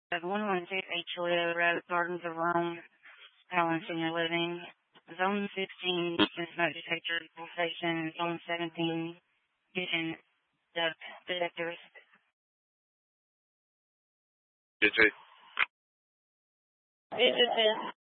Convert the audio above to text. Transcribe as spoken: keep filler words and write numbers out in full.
At one one six eight Toledo Road, Gardens of Rome, Allen Senior Living. Zone sixteen, smoke detector station. Zone seventeen, vision detectors. G T.